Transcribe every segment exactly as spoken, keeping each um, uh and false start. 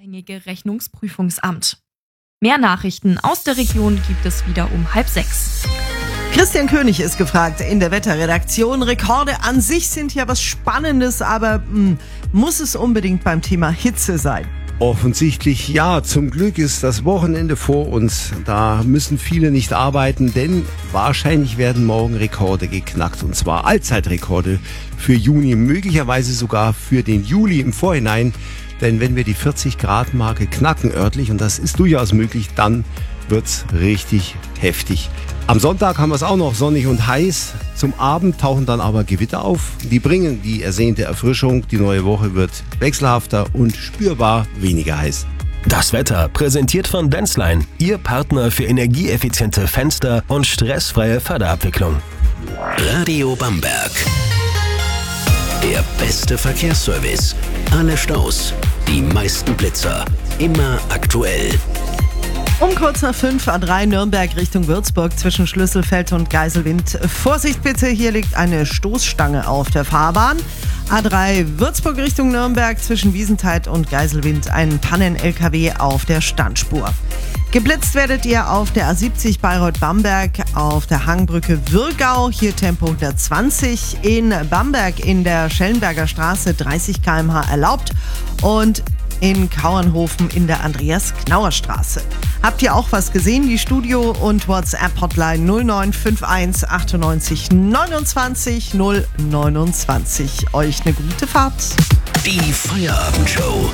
unabhängige Rechnungsprüfungsamt. Mehr Nachrichten aus der Region gibt es wieder um halb sechs. Christian König ist gefragt in der Wetterredaktion. Rekorde an sich sind ja was Spannendes, aber mh, muss es unbedingt beim Thema Hitze sein? Offensichtlich ja. Zum Glück ist das Wochenende vor uns. Da müssen viele nicht arbeiten, denn wahrscheinlich werden morgen Rekorde geknackt. Und zwar Allzeitrekorde für Juni, möglicherweise sogar für den Juli im Vorhinein. Denn wenn wir die vierzig Grad Marke knacken örtlich, und das ist durchaus möglich, dann wird's richtig heftig. Am Sonntag haben wir es auch noch sonnig und heiß. Zum Abend tauchen dann aber Gewitter auf. Die bringen die ersehnte Erfrischung. Die neue Woche wird wechselhafter und spürbar weniger heiß. Das Wetter präsentiert von Denzline, Ihr Partner für energieeffiziente Fenster und stressfreie Förderabwicklung. Radio Bamberg. Der beste Verkehrsservice. Alle Staus, die meisten Blitzer. Immer aktuell. Um kurz nach fünf, A drei Nürnberg Richtung Würzburg zwischen Schlüsselfeld und Geiselwind. Vorsicht bitte, hier liegt eine Stoßstange auf der Fahrbahn. A drei Würzburg Richtung Nürnberg zwischen Wiesenthal und Geiselwind ein Pannen-L K W auf der Standspur. Geblitzt werdet ihr auf der A siebzig Bayreuth-Bamberg auf der Hangbrücke Würgau, hier Tempo hundertzwanzig. In Bamberg in der Schellenberger Straße dreißig Kilometer pro Stunde erlaubt und in Kauernhofen in der Andreas-Knauer-Straße. Habt ihr auch was gesehen? Die Studio- und WhatsApp-Hotline null neun fünf eins achtundneunzig neunundzwanzig null neunundzwanzig. Euch eine gute Fahrt. Die Feierabendshow.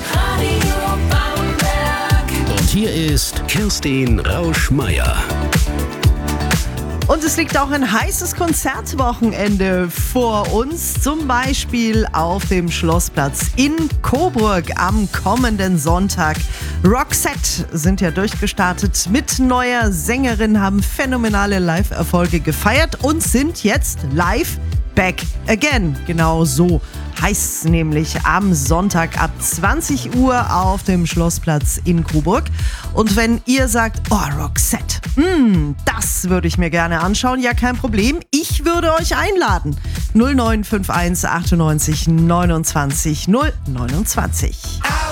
Und hier ist Kerstin Rausch-Meyer. Und es liegt auch ein heißes Konzertwochenende vor uns, zum Beispiel auf dem Schlossplatz in Coburg am kommenden Sonntag. Roxette sind ja durchgestartet mit neuer Sängerin, haben phänomenale Live-Erfolge gefeiert und sind jetzt live back again. Genau so heißt es nämlich am Sonntag ab zwanzig Uhr auf dem Schlossplatz in Coburg. Und wenn ihr sagt, oh, Roxette, mm, das würde ich mir gerne anschauen, ja, kein Problem. Ich würde euch einladen. null neun fünf eins achtundneunzig neunundzwanzig null neunundzwanzig.